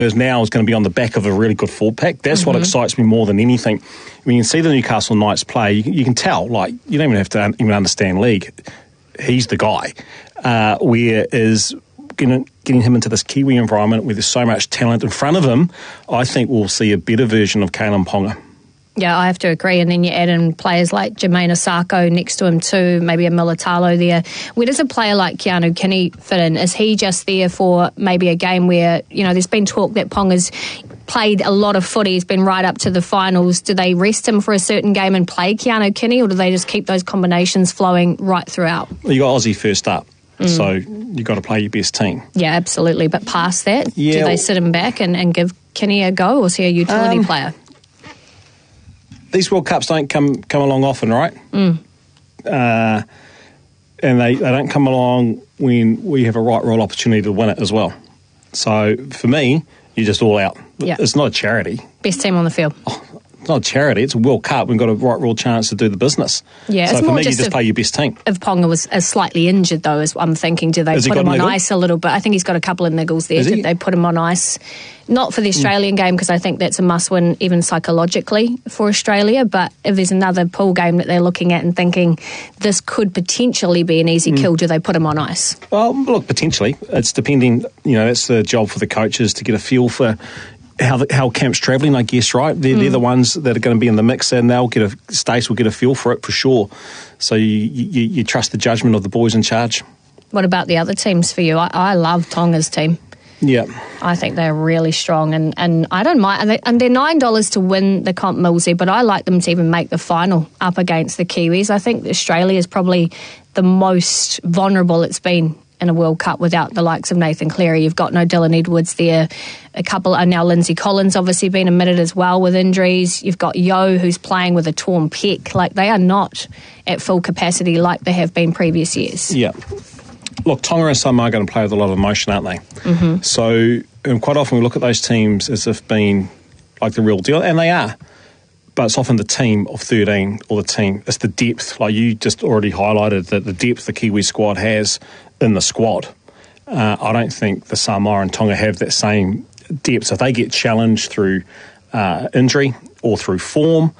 is now is going to be on the back of a really good forward pack. That's what excites me more than anything. When you can see the Newcastle Knights play, you can tell, like, you don't even have to even understand league. He's the guy. Where is getting him into this Kiwi environment where there's so much talent in front of him, I think we'll see a better version of Kalyn Ponga. Yeah, I have to agree. And then you add in players like Jermaine Osako next to him too, maybe a Militalo there. Where does a player like Keanu Kinney fit in? Is he just there for maybe a game where, you know, there's been talk that Ponga's played a lot of footy, he's been right up to the finals. Do they rest him for a certain game and play Keanu Kinney, or do they just keep those combinations flowing right throughout? Well, you got Aussie first up. So you've got to play your best team. Yeah, absolutely. But past that, do they sit him back and give Kinney a go, or is he a utility player? These World Cups don't come along often, right? And they don't come along when we have a right roll opportunity to win it as well. So for me, you're just all out. Yeah. It's not a charity. Best team on the field. It's not a charity. It's a World Cup. We've got a right roll chance to do the business. Yeah, so it's for more me, you just play your best team. If Ponga was slightly injured, though, is what I'm thinking. Do they put him on ice a little bit? I think he's got a couple of niggles there. Did they put him on ice? Not for the Australian game, because I think that's a must-win even psychologically for Australia. But if there's another pool game that they're looking at and thinking this could potentially be an easy kill, do they put him on ice? Well, look, potentially. It's depending, that's the job for the coaches to get a feel for how camp's travelling, I guess, right? They're the ones that are going to be in the mix, and Stace will get a feel for it for sure. So you trust the judgment of the boys in charge. What about the other teams for you? I love Tonga's team. Yeah. I think they're really strong, and I don't mind. And they're $9 to win the comp, Millsy, but I like them to even make the final up against the Kiwis. I think Australia is probably the most vulnerable it's been in a World Cup without the likes of Nathan Cleary. You've got no Dylan Edwards there. A couple are now Lindsay Collins obviously been admitted as well with injuries. You've got Yo who's playing with a torn pec. Like, they are not at full capacity like they have been previous years. Yeah. Look, Tonga and Samoa are going to play with a lot of emotion, aren't they? Mm-hmm. So quite often we look at those teams as if being like the real deal, and they are. But it's often the team of 13 or the team. It's the depth. Like you just already highlighted, that the depth the Kiwi squad has in the squad. I don't think the Samoa and Tonga have that same depth. So if they get challenged through injury or through form,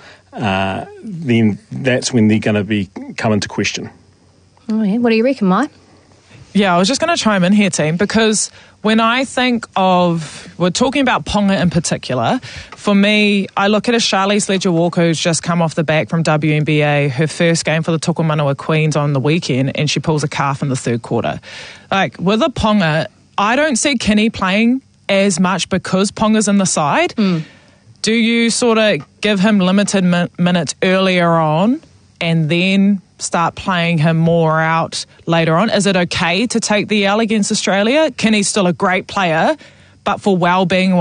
then that's when they're going to be come into question. Oh, yeah. What do you reckon, Mai? Yeah, I was just going to chime in here, team, because when I think of, we're talking about Ponga in particular, for me, I look at a Charlize Ledger-Walker who's just come off the back from WNBA, her first game for the Tukumanawa Queens on the weekend, and she pulls a calf in the third quarter. Like, with a Ponga, I don't see Kinney playing as much because Ponga's in the side. Do you sort of give him limited minutes earlier on and then start playing him more out later on? Is it okay to take the L against Australia? Kinney's still a great player, but for well-being